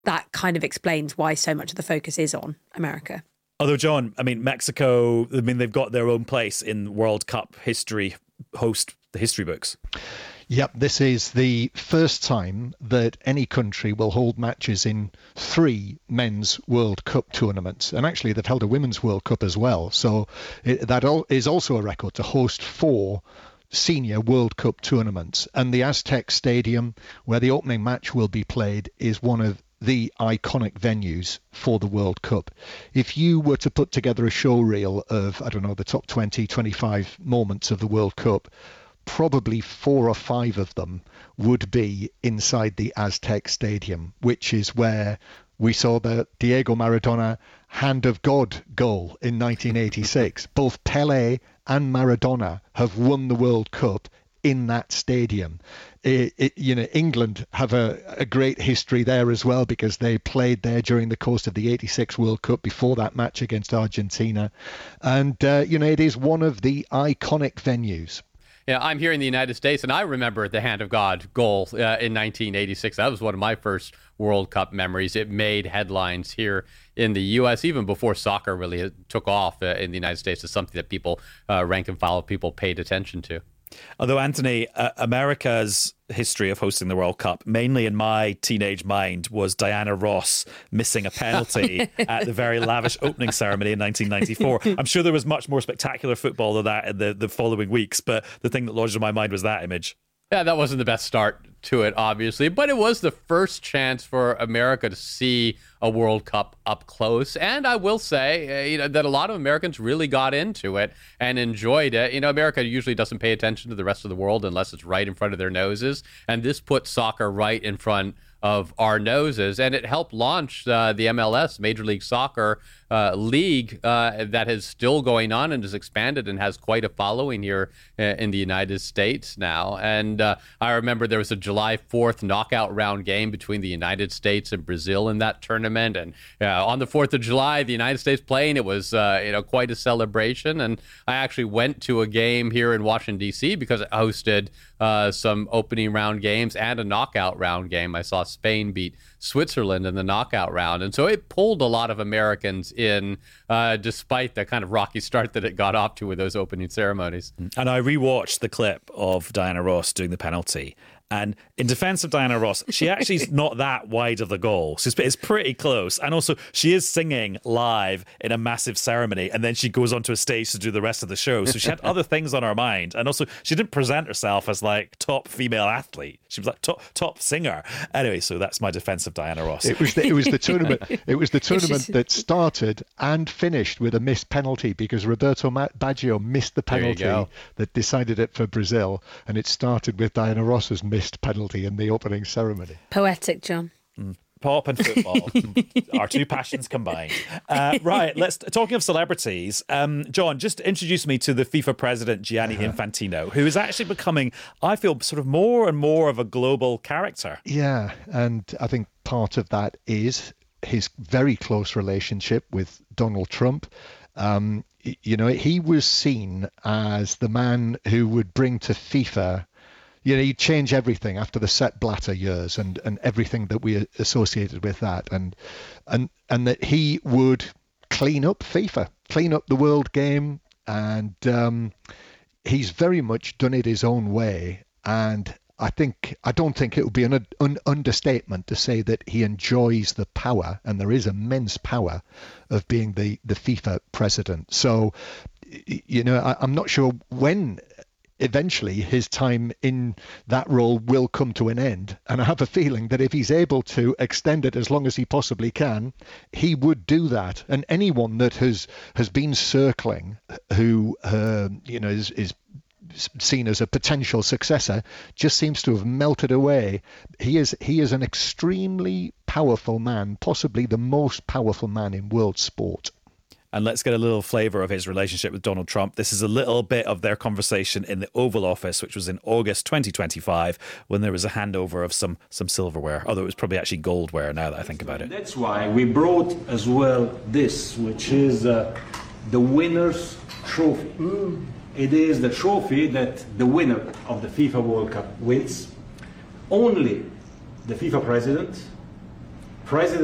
that kind of explains why so much of the focus is on America. Although, John, I mean, Mexico, I mean, they've got their own place in World Cup history, host the history books. Yep, this is the first time that any country will hold matches in 3 men's World Cup tournaments. And actually, they've held a women's World Cup as well. So that is also a record to host 4 senior World Cup tournaments. And the Aztec Stadium, where the opening match will be played, is one of the iconic venues for the World Cup. If you were to put together a show reel of, I don't know, the top 20, 25 moments of the World Cup, probably 4 or 5 of them would be inside the Aztec Stadium, which is where we saw the Diego Maradona Hand of God goal in 1986. Both Pelé and Maradona have won the World Cup in that stadium. England have a great history there as well, because they played there during the course of the 86 World Cup before that match against Argentina. And, it is one of the iconic venues. Yeah, I'm here in the United States, and I remember the Hand of God goal in 1986. That was one of my first World Cup memories. It made headlines here in the U.S. even before soccer really took off in the United States. It's something that people, rank and file people, paid attention to. Although, Anthony, America's history of hosting the World Cup, mainly in my teenage mind, was Diana Ross missing a penalty at the very lavish opening ceremony in 1994. I'm sure there was much more spectacular football than that in the following weeks, but the thing that lodged in my mind was that image. Yeah, that wasn't the best start to it, obviously, but it was the first chance for America to see a World Cup up close. And I will say, that a lot of Americans really got into it and enjoyed it. America usually doesn't pay attention to the rest of the world unless it's right in front of their noses. And this put soccer right in front of our noses, and it helped launch the MLS, Major League Soccer league, that is still going on and has expanded and has quite a following here in the United States now. And I remember there was a July 4th knockout round game between the United States and Brazil in that tournament. And on the 4th of July, the United States playing, it was quite a celebration. And I actually went to a game here in Washington, D.C. because it hosted some opening round games and a knockout round game. I saw Spain beat Switzerland in the knockout round. And so it pulled a lot of Americans in, despite the kind of rocky start that it got off to with those opening ceremonies. And I rewatched the clip of Diana Ross doing the penalty. And in defense of Diana Ross, she actually is not that wide of the goal. So it's pretty close. And also, she is singing live in a massive ceremony. And then she goes onto a stage to do the rest of the show. So she had other things on her mind. And also, she didn't present herself as like top female athlete. She was like top singer. Anyway, so that's my defense of Diana Ross. It was the tournament. It was the tournament that started and finished with a missed penalty, because Roberto Baggio missed the penalty that decided it for Brazil. And it started with Diana Ross's missed penalty in the opening ceremony. Poetic, John. Pop and football, our two passions combined. Right, talking of celebrities, John, just introduce me to the FIFA president, Gianni Infantino, who is actually becoming, I feel, sort of more and more of a global character. Yeah, and I think part of that is his very close relationship with Donald Trump. He was seen as the man who would bring to FIFA, he'd change everything after the Sepp Blatter years and everything that we associated with that, and that he would clean up FIFA, clean up the world game, and he's very much done it his own way. And I don't think it would be an understatement to say that he enjoys the power, and there is immense power of being the FIFA president. So, I'm not sure when eventually his time in that role will come to an end. And I have a feeling that if he's able to extend it as long as he possibly can, he would do that. And anyone that has been circling, who is seen as a potential successor, just seems to have melted away. He is an extremely powerful man, possibly the most powerful man in world sport. And let's get a little flavour of his relationship with Donald Trump. This is a little bit of their conversation in the Oval Office, which was in August 2025, when there was a handover of some silverware, although it was probably actually goldware now that I think about it. That's why we brought as well this, which is the winner's trophy. It is the trophy that the winner of the FIFA World Cup wins. Only the FIFA president, President